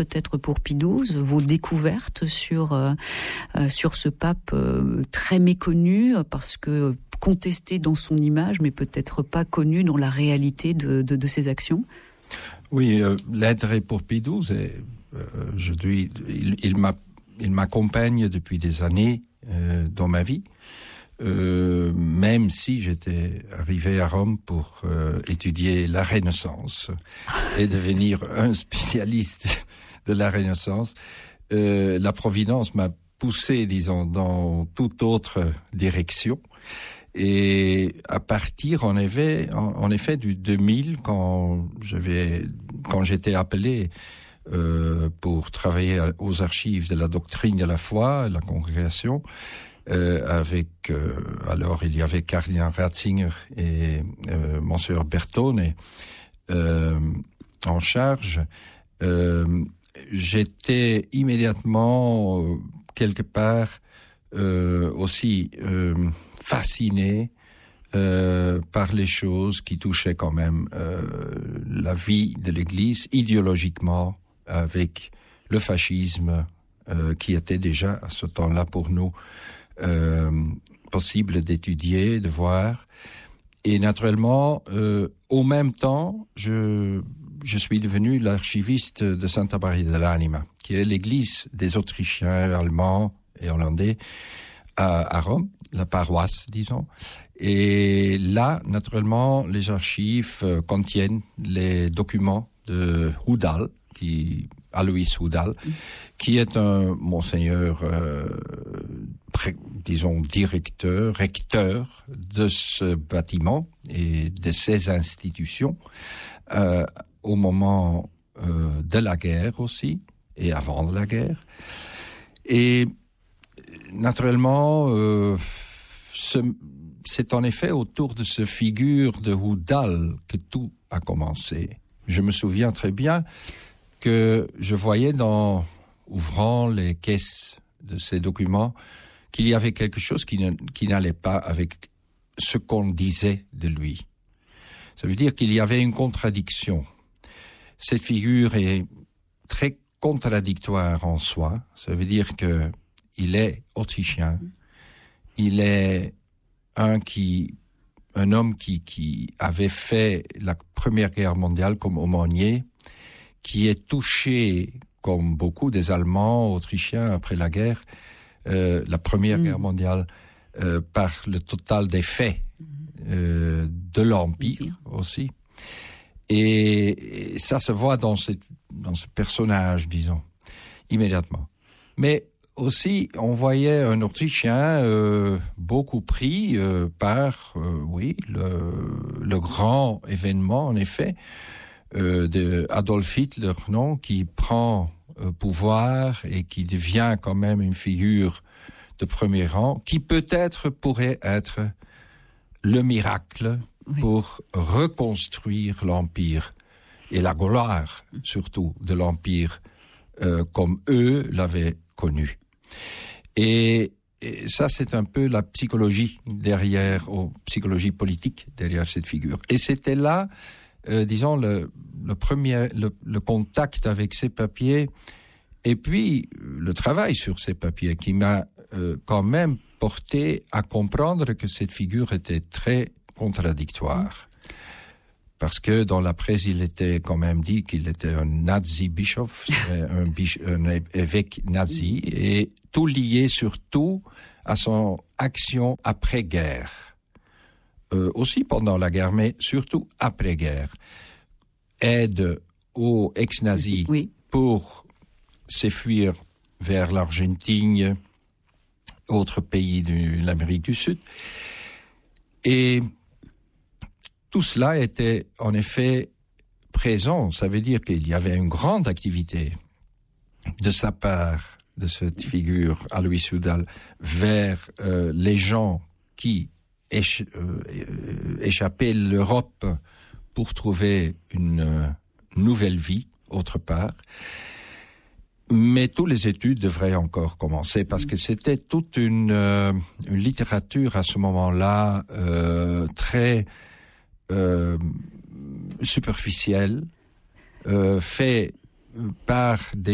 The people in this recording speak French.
peut-être pour Pie XII, vos découvertes sur ce pape très méconnu, parce que contesté dans son image, mais peut-être pas connu dans la réalité de ses actions. Oui, l'intérêt pour Pie XII, il m'accompagne depuis des années dans ma vie. Même si j'étais arrivé à Rome pour étudier la Renaissance et devenir un spécialiste de la Renaissance, la Providence m'a poussé, disons, dans toute autre direction. Et à partir, en effet, du 2000, quand j'étais appelé pour travailler aux archives de la doctrine de la foi, la congrégation, alors il y avait cardinal Ratzinger et Monseigneur Bertone en charge. J'étais immédiatement quelque part aussi fasciné par les choses qui touchaient quand même la vie de l'Église idéologiquement, avec le fascisme qui était déjà à ce temps-là pour nous possible d'étudier, de voir. Et naturellement, au même temps, je suis devenu l'archiviste de Santa Maria dell'Anima, qui est l'église des Autrichiens, Allemands et Hollandais à Rome, la paroisse, disons. Et là, naturellement, les archives contiennent les documents de Hudal, Alois Hudal, qui est un monseigneur, disons, recteur de ce bâtiment et de ces institutions au moment de la guerre aussi, et avant la guerre. Et naturellement, c'est en effet autour de ce figure de Hudal que tout a commencé. Je me souviens très bien que je voyais ouvrant les caisses de ces documents, qu'il y avait quelque chose qui n'allait pas avec ce qu'on disait de lui. Ça veut dire qu'il y avait une contradiction. Cette figure est très contradictoire en soi. Ça veut dire que il est autrichien. Il est un homme qui avait fait la Première Guerre mondiale comme aumônier, qui est touché, comme beaucoup des Allemands, Autrichiens après la guerre, la Première Guerre mondiale, par le total des faits de l'Empire aussi. Et ça se voit dans ce personnage, disons, immédiatement. Mais aussi, on voyait un Autrichien beaucoup pris par, le grand événement, en effet, de Adolf Hitler, non, qui prend pouvoir et qui devient quand même une figure de premier rang, qui peut-être pourrait être le miracle pour reconstruire l'Empire et la gloire, surtout, de l'Empire comme eux l'avaient connu. Et ça, c'est un peu la psychologie psychologie politique derrière cette figure. Et c'était là, disons, le contact avec ces papiers, et puis le travail sur ces papiers qui m'a quand même porté à comprendre que cette figure était très contradictoire. Parce que dans la presse, il était quand même dit qu'il était un nazi-bischof, un évêque nazi, et tout lié surtout à son action après-guerre. Aussi pendant la guerre, mais surtout après-guerre. Aide aux ex-nazis pour s'enfuir vers l'Argentine, autres pays de l'Amérique du Sud. Et tout cela était en effet présent. Ça veut dire qu'il y avait une grande activité de sa part, de cette figure, Alois Hudal, vers les gens qui échappaient l'Europe pour trouver une nouvelle vie autre part. Mais toutes les études devraient encore commencer parce que c'était toute une littérature à ce moment-là très superficielle, fait par des